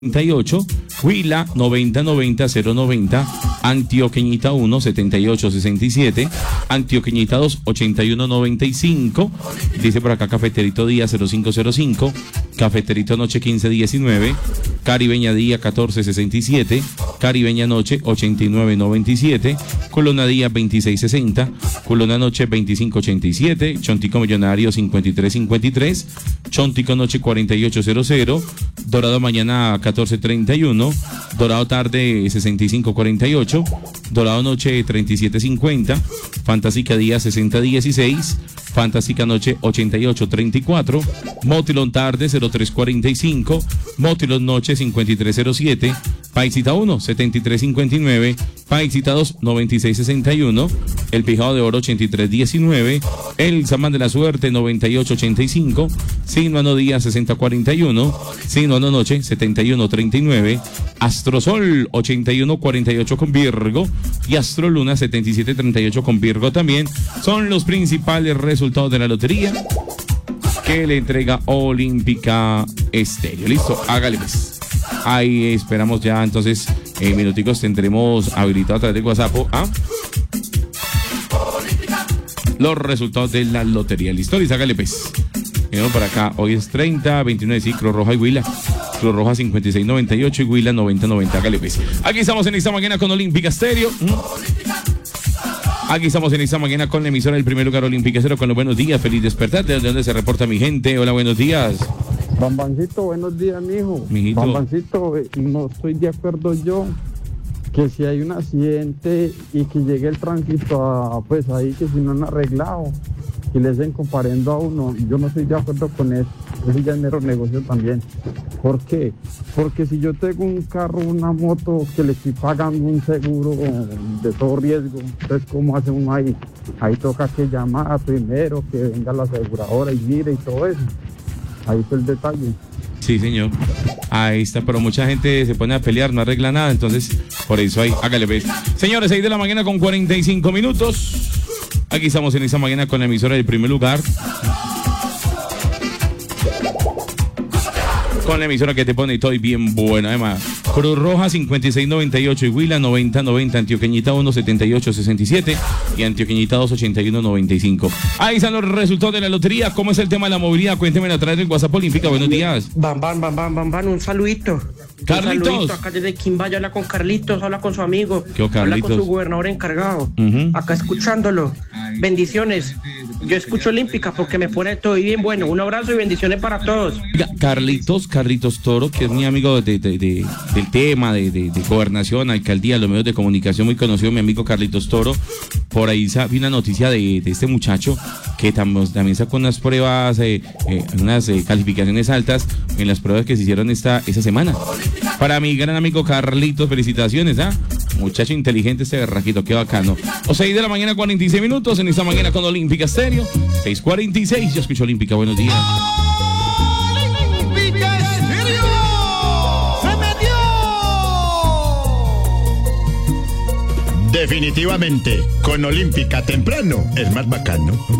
38, Huila 90-90-090, Antioqueñita 1 78-67, Antioqueñita 2 81-95, dice por acá Cafeterito Día 0505, Cafeterito Noche 15-19, Caribeña Día 14-67, Caribeña Noche 89-97, Colona Día 26-60, Colona Noche 25-87, Chontico Millonario 53-53, Chontico Noche 48-00, Dorado Mañana 14-31, Dorado Tarde 65-48, Dorado Noche 37-50, Fantástica Día 60-16, Fantástica Noche 88-34, Motilón Tarde 03-45, Motilón Noche 53-07, Paisita 1 73-59, Paisita 2 96-61, El Pijado de Oro 83-19, El Samán de la Suerte 98-85, Sinuano Día 60-41, Sinuano Noche 71-39, Astrosol 81-48 con Virgo y Astroluna 77-38 con Virgo también. Son los principales resultados de la lotería que le entrega Olímpica Estéreo. Listo, hágale pues. Ahí esperamos ya, entonces, en minuticos tendremos habilitado a través de WhatsApp los resultados de la lotería. Listo, listo, hágale pues. Venimos para acá, hoy es 30-29, sí, Cruz Roja y Huila. Cruz Roja 56-98 y Huila 90-90, hágale pues. Aquí estamos en esta mañana con Olímpica Estéreo. Aquí estamos en esta mañana con la emisora del primer lugar Olímpica Estéreo con los buenos días, feliz despertar. ¿De dónde se reporta mi gente? Hola, buenos días. Bambancito, buenos días, mijo. Mijito. Bambancito, no estoy de acuerdo yo que si hay un accidente y que llegue el tránsito a, pues ahí que si no han arreglado y le estén comparando a uno, yo no estoy de acuerdo con eso. Eso ya es mero negocio también. ¿Por qué? Porque si yo tengo un carro, una moto que le estoy pagando un seguro de todo riesgo, entonces ¿cómo hace uno ahí? Ahí toca que llamar primero, que venga la aseguradora y mire y todo eso. Ahí está el detalle. Sí, señor. Ahí está, pero mucha gente se pone a pelear, no arregla nada, entonces por eso ahí, hágale pues. Señores, 6 de la mañana con 45 minutos. Aquí estamos en esta mañana con la emisora del primer lugar. Con la emisora que te pone todo bien bueno, además. Cruz Roja 56-98 y Huila 90-90, Antioqueñita 1 78-67 y Antioqueñita 2 81-95. Ahí están los resultados de la lotería. ¿Cómo es el tema de la movilidad? Cuénteme a través del WhatsApp Olímpica. Buenos días. Bam, un saludito. Carlitos. Un saludito, acá desde Quimbayo, habla con Carlitos, habla con su amigo. ¿Qué, habla con su gobernador encargado. Acá escuchándolo. Bendiciones. Yo escucho Olímpica porque me pone todo bien bueno. Un abrazo y bendiciones para todos. Carlitos Toro, que es mi amigo del tema de gobernación, alcaldía, los medios de comunicación, muy conocido, mi amigo Carlitos Toro. Por ahí vi una noticia de este muchacho que también sacó unas pruebas, unas calificaciones altas en las pruebas que se hicieron esta semana. Para mi gran amigo Carlitos, felicitaciones, muchacho inteligente este berraquito, qué bacano. 6 de la mañana, 46 minutos, en esta mañana con Olímpica Estéreo, 6:46, yo escucho Olímpica, buenos días. Olímpica Estéreo se metió. Definitivamente, con Olímpica temprano es más bacano.